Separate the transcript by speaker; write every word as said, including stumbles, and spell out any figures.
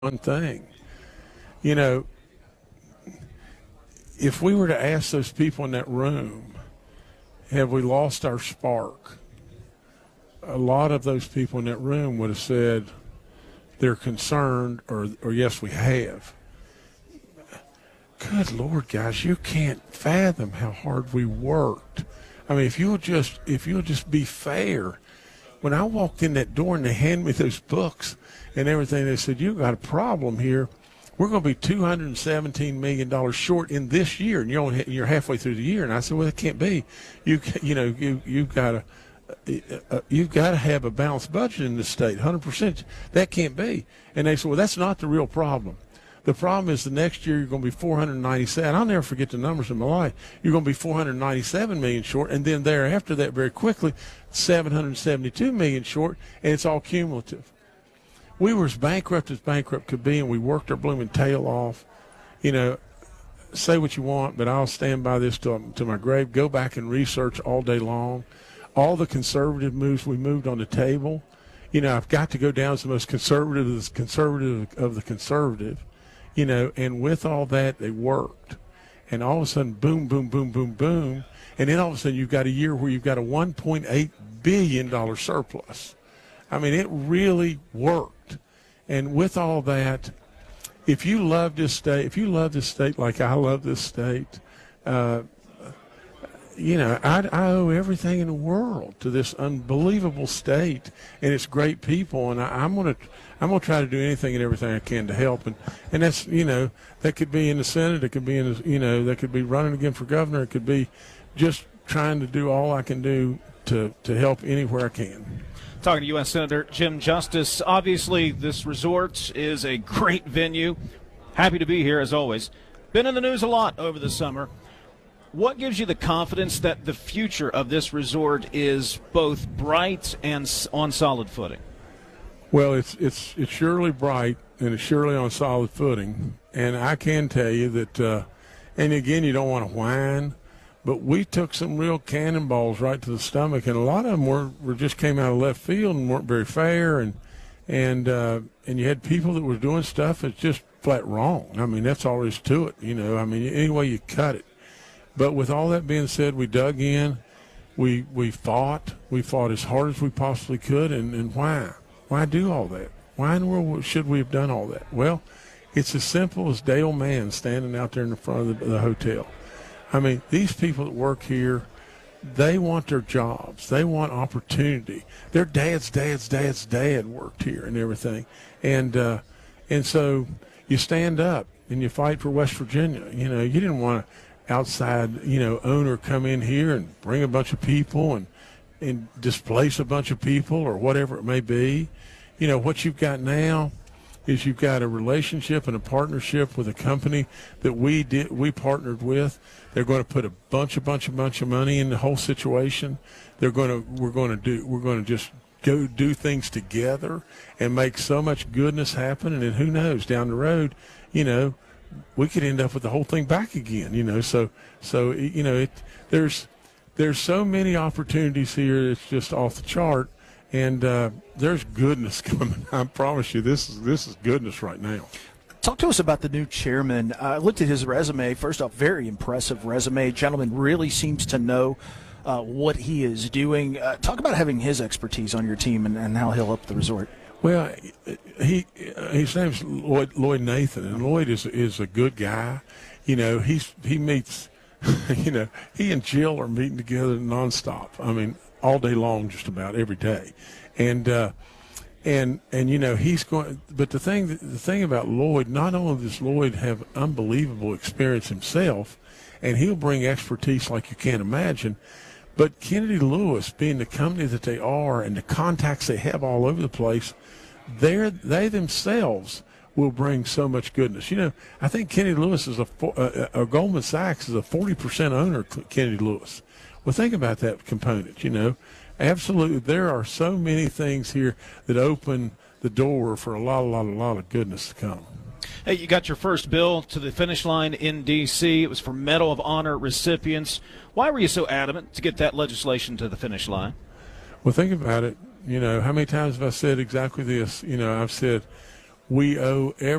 Speaker 1: one thing. You know, if we were to ask those people in that room, have we lost our spark? A lot of those people in that room would have said they're concerned or, or yes, we have. Good Lord, guys, you can't fathom how hard we worked. I mean, if you'll just if you'll just be fair. When I walked in that door and they handed me those books and everything, they said, "You got a problem here. We're going to be two hundred seventeen million dollars short in this year, and you're only, you're halfway through the year." And I said, "Well, it can't be. You you know you you've got to uh, you've got to have a balanced budget in this state, one hundred percent. That can't be." And they said, "Well, that's not the real problem. The problem is the next year you're going to be four hundred ninety-seven. I'll never forget the numbers in my life. You're going to be four hundred ninety-seven million short, and then thereafter that very quickly, seven hundred seventy-two million short, and it's all cumulative." We were as bankrupt as bankrupt could be, and we worked our blooming tail off. You know, say what you want, but I'll stand by this till, till my grave. Go back and research all day long. All the conservative moves we moved on the table. You know, I've got to go down as the most conservative of the conservative of the conservative. You know, and with all that, they worked. And all of a sudden, boom, boom, boom, boom, boom. And then all of a sudden, you've got a year where you've got a one point eight billion dollars surplus. I mean, it really worked. And with all that, if you love this state, if you love this state like I love this state, uh, you know, I, I owe everything in the world to this unbelievable state and its great people. And I, I'm going to I'm going to try to do anything and everything I can to help. And, and that's, you know, that could be in the Senate. It could be in, the, you know, that could be running again for governor. It could be just trying to do all I can do to, to help anywhere I can.
Speaker 2: Talking to U S Senator Jim Justice. Obviously, this resort is a great venue. Happy to be here, as always. Been in the news a lot over the summer. What gives you the confidence that the future of this resort is both bright and on solid footing?
Speaker 1: Well, it's it's it's surely bright and it's surely on solid footing. And I can tell you that, uh, and again, you don't want to whine, but we took some real cannonballs right to the stomach, and a lot of them were, were just came out of left field and weren't very fair, and and uh, and you had people that were doing stuff that's just flat wrong. I mean, that's all there is to it, you know. I mean, any way you cut it. But with all that being said, we dug in, we we fought, we fought as hard as we possibly could, and, and why? Why do all that? Why in the world should we have done all that? Well, it's as simple as Dale Mann standing out there in the front of the, the hotel. I mean, these people that work here, they want their jobs. They want opportunity. Their dad's dad's dad's dad worked here and everything. And uh, and so you stand up and you fight for West Virginia. You know, you didn't want to outside, you know, owner come in here and bring a bunch of people and, and displace a bunch of people or whatever it may be. You know, what you've got now is you've got a relationship and a partnership with a company that we did we partnered with. They're going to put a bunch, a bunch, a bunch of money in the whole situation. They're going to we're going to do we're going to just go do things together and make so much goodness happen. And then who knows, down the road, you know, we could end up with the whole thing back again. You know, so so you know it there's there's so many opportunities here. It's just off the chart. And uh, there's goodness coming. I promise you, this is this is goodness right now.
Speaker 3: Talk to us about the new chairman. I uh, looked at his resume. First off, very impressive resume. Gentleman really seems to know uh, what he is doing. Uh, talk about having his expertise on your team and, and how he'll help the resort.
Speaker 1: Well, he his name's Lloyd, Lloyd Nathan, and Lloyd is is a good guy. You know, he's he meets. You know, he and Jill are meeting together nonstop. I mean, all day long, just about every day, and uh, and and you know he's going. But the thing, the thing about Lloyd, not only does Lloyd have unbelievable experience himself, and he'll bring expertise like you can't imagine, but Kennedy Lewis, being the company that they are and the contacts they have all over the place, they they themselves will bring so much goodness. You know, I think Kennedy Lewis is a, a, a Goldman Sachs is a forty percent owner of Kennedy Lewis. Well, think about that component, you know. Absolutely, there are so many things here that open the door for a lot, a lot, a lot of goodness to come.
Speaker 2: Hey, you got your first bill to the finish line in D C It was for Medal of Honor recipients. Why were you so adamant to get that legislation to the finish line?
Speaker 1: Well, think about it. You know, how many times have I said exactly this? You know, I've said, we owe